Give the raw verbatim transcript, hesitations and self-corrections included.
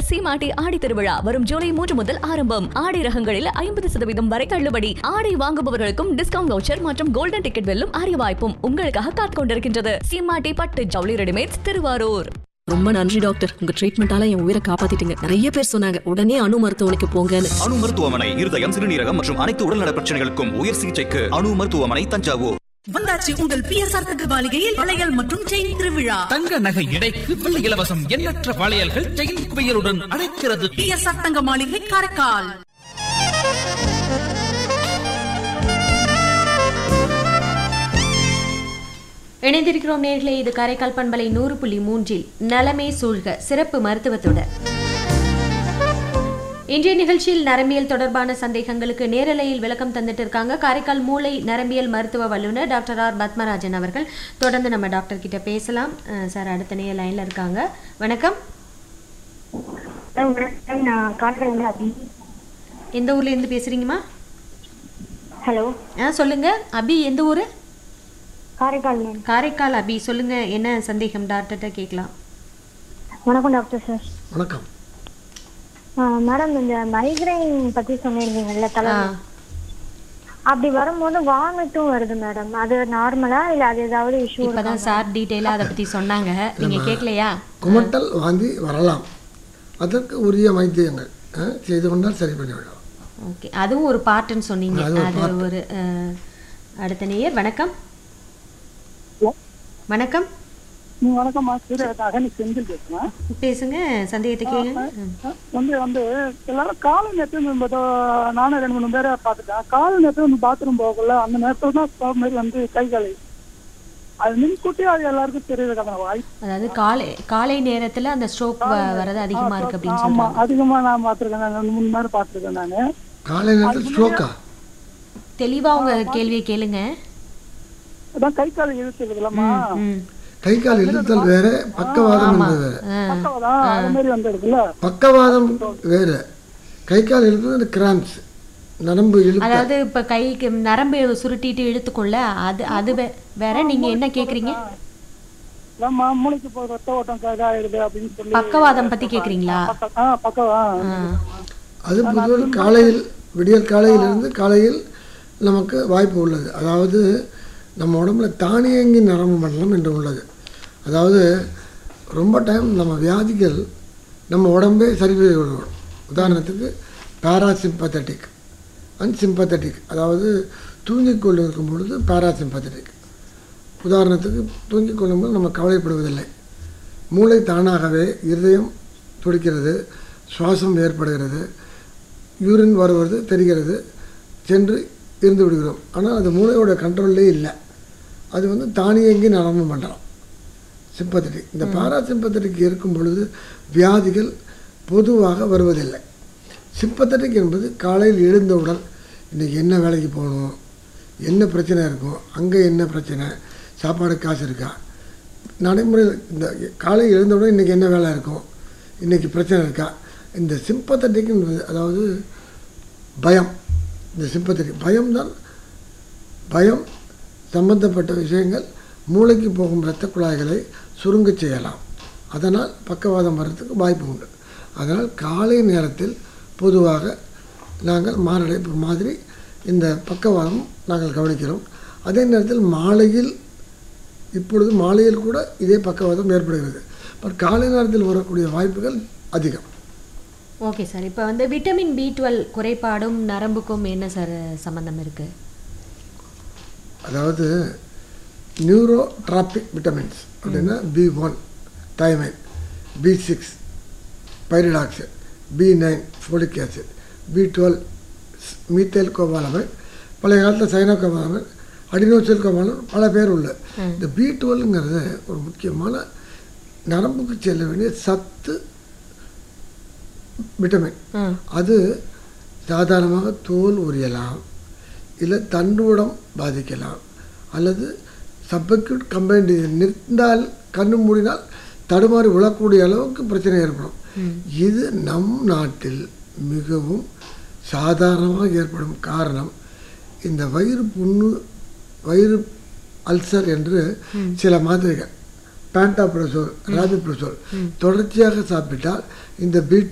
சீமாட்டி ஆடி திருவிழா வரும் ஜூலை மூன்று முதல் ஆரம்பம். ஆடை ரகங்களில் ஐம்பது சதவீதம் வரை தள்ளுபடி. ஆடை வாங்குபவர்களுக்கும் டிஸ்கவுண்ட் வவுச்சர் மற்றும் கோல்டன் டிக்கெட் வெல்லும் அரிய வாய்ப்பும் உங்களுக்காக காத்துக் கொண்டிருக்கின்றது. சீமாட்டி பட்டு ஜவுளி ரெடிமேட்ஸ், திருவாரூர். ரொம்ப நன்றி டாக்டர், உங்க ட்ரீட்மெண்டால என் உயிரை காப்பாத்திட்டீங்க. நிறைய பேர் சொன்னாங்க உடனே அணு மருத்துவமனைக்கு போங்கன்னு. அணு மருத்துவமனை இருதயம், சிறுநீரகம் மற்றும் அனைத்து உடல்நல பிரச்சனைகளுக்கும் உயர் சிகிச்சைக்கு அணு மருத்துவமனை, தஞ்சாவூர். வந்தாச்சு உங்கள் பிஎஸ்ஆர் தங்க மாளிகையில் வளையல் மற்றும் செயின் திருவிழா. தங்க நகை எடைக்கு வெள்ளி இலவசம். எண்ணற்ற வளையல்கள் செயின் குவியலுடன் அழைக்கிறது. பிஎஸ்ஆர் தங்க மாளிகை, காரைக்கால். இணைந்திருக்கிறோம் நேர்களே, இது காரைக்கால் பண்பலை நூறு புள்ளி மூன்றில் நலமே சூழ்க சிறப்பு மருத்துவத்துடன். இன்றைய நிகழ்ச்சியில் நரம்பியல் தொடர்பான சந்தேகங்களுக்கு நேரலையில் விளக்கம் தந்துட்டு இருக்காங்க காரைக்கால் மூளை நரம்பியல் மருத்துவ வல்லுநர் டாக்டர் ஆர் பத்மராஜன் அவர்கள். தொடர்ந்து நம்ம டாக்டர் கிட்ட பேசலாம். சார் அடுத்த நேர லைன்ல இருக்காங்க. வணக்கம். எந்த ஊர்ல இருந்து பேசுறீங்கம்மா? ஹலோ. ஆ சொல்லுங்க அபி, எந்த ஊரு? காரைக்கால். காரைக்கால் அபி, சொல்லுங்க என்ன சந்தேகம் டாக்டர்கிட்ட கேட்கலாம். வணக்கம் டாக்டர் சார். வணக்கம் மேடம். இந்த மைக்ரைன் பத்தி சொன்னீங்கல்ல, தலை அப்படி வரும்போது வாமிட்டும் வருது மேடம். அது நார்மலா இல்ல அது ஏதாவது இஷ்யூ? இப்பதான் சார் டீடைலா அதை பத்தி சொன்னாங்க, நீங்க கேட்கலையா? குமட்டல் வாந்தி வரலாம், அதற்கு உரிய வைத்தியங்கள் செய்து கொண்டால் சரி பண்ணிவிடலாம். ஓகே, அதுவும் ஒரு பார்ட்னு சொன்னீங்க. அது ஒரு அடுத்த நேயர். வணக்கம். வணக்கம். வணக்கம். செந்தில் பேசுறேன். பேசுங்க, சந்தேகத்தை கேளுங்க. வந்து வந்து எல்லாரும் காலை நேரத்துல நானும் ரெண்டு மூணு பேரை பார்த்துட்டேன். காலை நேரத்துல வந்து பாத்ரூம் போகல, அந்த நேரத்துல தான் மாதிரி வந்து கை காலை அது முன்கூட்டியே அது எல்லாருக்கும் தெரியுது வாய்ப்பு. அதாவது காலை காலை நேரத்துல அந்த ஸ்ட்ரோக் வரது அதிகமா இருக்கு அப்படின்னு சொல்றாங்க. அதிகமா நான் பார்த்திருக்கேன், நான் ரெண்டு மூணு நேரம் பார்த்திருக்கேன் நானு. காலை நேரத்துல ஸ்ட்ரோக்கா? தெளிவா உங்க கேள்வியை கேளுங்க. அதான் கை காலை இழுத்துறது இல்லம்மா. கை கால் இழுத்தல் வேற, பக்கவாதம் வேற. பக்கவாதம் வேற, கை கால் இழுத்தது கிராம்ஸ், நரம்பு இழுத்து. அதாவது இப்ப கைக்கு நரம்பு சுருட்டிட்டு இழுத்துக்கொள்ள அது அது வேற. நீங்க என்ன கேக்குறீங்க? பக்கவாதம் பத்தி கேக்குறீங்களா? அது பொதுவாக காலையில், விடியல் காலையிலிருந்து காலையில் நமக்கு வாய்ப்பு உள்ளது. அதாவது நம்ம உடம்புல தானியங்கி நரம்பு மண்டலம் என்று உள்ளது. அதாவது ரொம்ப டைம் நம்ம வியாதிகள் நம்ம உடம்பே சரி செய்து விடுவோம். உதாரணத்துக்கு பேராசிம்பத்தட்டிக் அண்ட் சிம்பத்தட்டிக், அதாவது தூங்கிக் கொண்டு இருக்கும் பொழுது பேராசிம்பத்தட்டிக். உதாரணத்துக்கு தூங்கிக் கொள்ளும்போது நம்ம கவலைப்படுவதில்லை, மூளை தானாகவே இருதயம் துடிக்கிறது, சுவாசம் ஏற்படுகிறது, யூரின் வருவது தெரிகிறது, சென்று இருந்து விடுகிறோம். ஆனால் அது மூளையோட கண்ட்ரோல்லே இல்லை, அது வந்து தானியங்கி நரம்பு மண்டலம் சிம்பத்தட்டிக். இந்த பாராசிம்பத்தட்டிக் இருக்கும் பொழுது வியாதிகள் பொதுவாக வருவதில்லை. சிம்பத்தட்டிக் என்பது காலையில் எழுந்தவுடன் இன்றைக்கி என்ன வேலைக்கு போகணும், என்ன பிரச்சனை இருக்கும், அங்கே என்ன பிரச்சனை, சாப்பாடு காசு இருக்கா, நடைமுறையில் இந்த காலையில் எழுந்தவுடன் இன்றைக்கி என்ன வேலை இருக்கும், இன்றைக்கி பிரச்சனை இருக்கா. இந்த சிம்பத்தட்டிக் என்பது அதாவது பயம். இந்த சிம்பத்தட்டிக் பயம்தான், பயம் சம்பந்தப்பட்ட விஷயங்கள் மூளைக்கு போகும் இரத்த குழாய்களை சுருங்க செய்யலாம். அதனால் பக்கவாதம் வர்றதுக்கு வாய்ப்பு உண்டு. அதனால் காலை நேரத்தில் பொதுவாக நாங்கள் மாரடைப்பு மாதிரி இந்த பக்கவாதம் நாங்கள் கவனிக்கிறோம். அதே நேரத்தில் மாலையில், இப்பொழுது மாலையில் கூட இதே பக்கவாதம் ஏற்படுகிறது. பட் காலை நேரத்தில் வரக்கூடிய வாய்ப்புகள் அதிகம். ஓகே சார், இப்போ வந்து விட்டமின் பி டுவெல் குறைபாடும் நரம்புக்கும் என்ன சார் சம்மந்தம் இருக்குது? அதாவது நியூரோட்ராபிக் விட்டமின்ஸ் அப்படின்னா B one thymine, B six பைரிடாக்சைடு, B nine folic acid, B twelve methyl கோபாலமைன், பழைய காலத்தில் சைனோ கோபாலமைன், அடினோசில் கோபாலமைன், பல பேர் உள்ள. இந்த பி டுவெல்ங்கிறது ஒரு முக்கியமான நரம்புக்கு செல்ல வேண்டிய சத்து விட்டமின். அது சாதாரணமாக தோல் உரியலாம், இல்லை தண்டுவடம் பாதிக்கலாம், அல்லது சப்பக்யூட் கம்பைன்ட் நிற்ந்தால் கண்ணு மூடினால் தடுமாறி விழக்கூடிய அளவுக்கு பிரச்சனை ஏற்படும். இது நம் நாட்டில் மிகவும் சாதாரணமாக ஏற்படும் காரணம் இந்த வயிறு புண்ணு, வயிறு அல்சர் என்று சில மாத்திரைகள் பேண்டாப்ரசோல், ராபிப்ரசோல் தொடர்ச்சியாக சாப்பிட்டால் இந்த பி